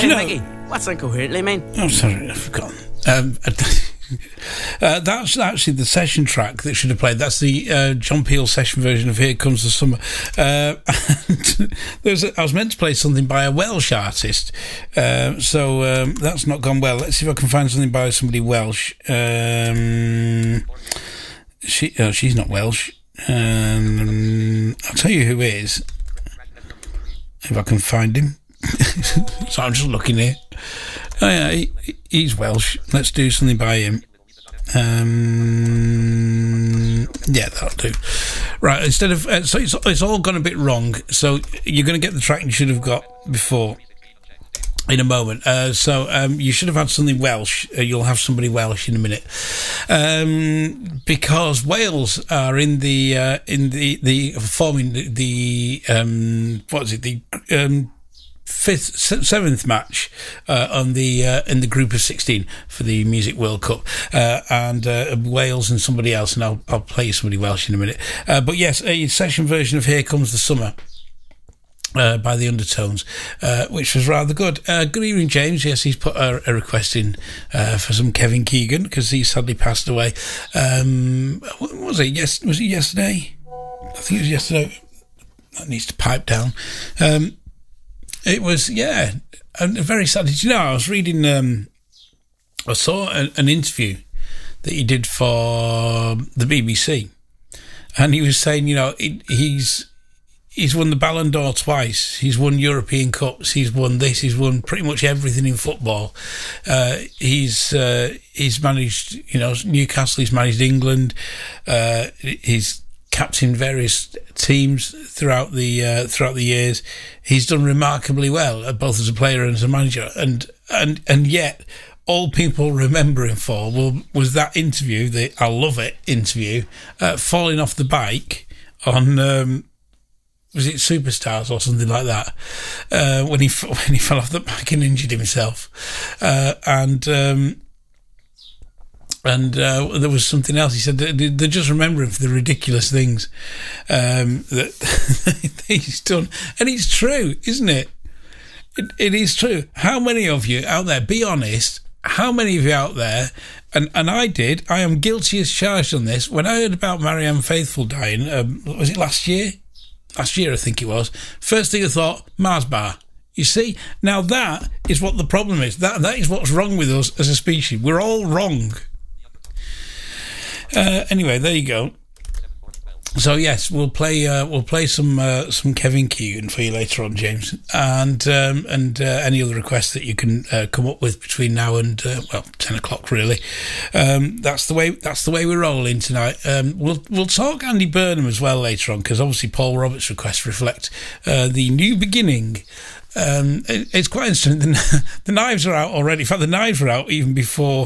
Maggie, what's incoherently mean? Oh, sorry, I've forgotten. That's actually the session track that should have played. That's the John Peel session version of Here Comes the Summer. I was meant to play something by a Welsh artist, so that's not gone well. Let's see if I can find something by somebody Welsh. She's not Welsh. I'll tell you who is, if I can find him. So I'm just looking here. Oh yeah, he's Welsh. Let's do something by him. Yeah, that'll do. Right, instead of so it's all gone a bit wrong. So you're going to get the track you should have got before in a moment. So you should have had something Welsh. You'll have somebody Welsh in a minute, because Wales are in the forming the what is it, the seventh match on the in the group of 16 for the Music World Cup, and Wales and somebody else, and I'll play you somebody Welsh in a minute. But yes, a session version of Here Comes the Summer by the Undertones, which was rather good. Good evening, James. Yes, he's put a request in for some Kevin Keegan, because he sadly passed away. What was it? Yes, was it yesterday? I think it was yesterday. That needs to pipe down. It was, yeah, very sad. Did you know, I was reading, I saw an interview that he did for the BBC, and he was saying, you know, he's won the Ballon d'Or twice, he's won European Cups, he's won this, he's won pretty much everything in football. He's managed, you know, Newcastle, he's managed England, he's captained various teams throughout the years. He's done remarkably well, both as a player and as a manager, and yet all people remember him for was that interview, the I Love It interview, falling off the bike on was it Superstars or something like that, when he fell off the bike and injured himself, and there was something else. He said they just remember him for the ridiculous things that he's done. And it's true, isn't it? It is true. How many of you out there, be honest, how many of you out there, and I am guilty as charged on this, when I heard about Marianne Faithfull dying, was it last year? Last year, I think it was. First thing I thought, Mars bar. You see? Now that is what the problem is. That is what's wrong with us as a species. We're all wrong. Anyway, there you go. So yes, we'll play some Kevin Keegan for you later on, James, and any other requests that you can come up with between now and 10 o'clock really. That's the way we're rolling tonight. We'll talk Andy Burnham as well later on, because obviously Paul Roberts' requests reflect the new beginning. It's quite interesting. The knives are out already. In fact, the knives were out even before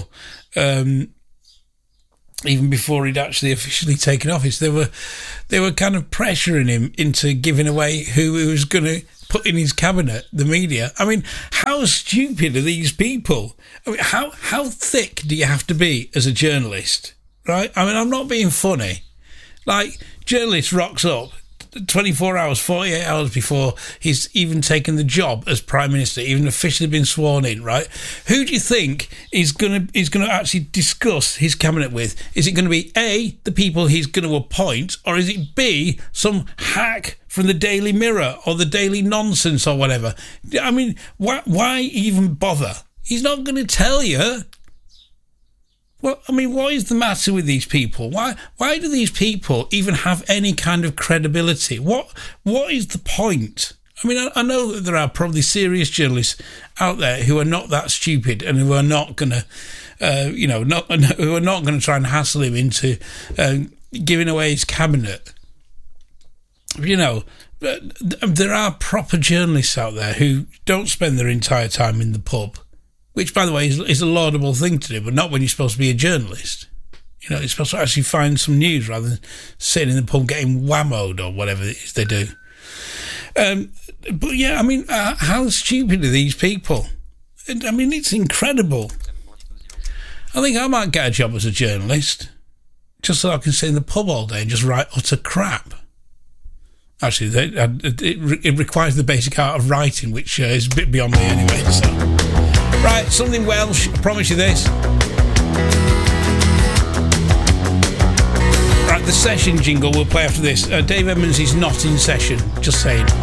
he'd actually officially taken office. They were kind of pressuring him into giving away who he was going to put in his cabinet, the media. I mean, how stupid are these people? I mean, how thick do you have to be as a journalist, right? I mean, I'm not being funny. Like, journalist rocks up 24 hours, 48 hours before he's even taken the job as Prime Minister, even officially been sworn in, right? Who do you think he's gonna actually discuss his cabinet with? Is it going to be A, the people he's going to appoint, or is it B, some hack from the Daily Mirror or the Daily Nonsense or whatever? I mean, why even bother? He's not going to tell you. Well, I mean, what is the matter with these people? Why do these people even have any kind of credibility? What is the point? I mean, I know that there are probably serious journalists out there who are not that stupid and who are not going to, who are not going to try and hassle him into giving away his cabinet. You know, there are proper journalists out there who don't spend their entire time in the pub. Which, by the way, is a laudable thing to do, but not when you're supposed to be a journalist. You know, you're supposed to actually find some news rather than sitting in the pub getting whammoed or whatever it is they do. But yeah, I mean, how stupid are these people? I mean, it's incredible. I think I might get a job as a journalist, just so I can sit in the pub all day and just write utter crap. Actually, it requires the basic art of writing, which is a bit beyond me anyway. So. Right, something Welsh, I promise you this. Right, the session jingle will play after this. Dave Edmunds is not in session, just saying.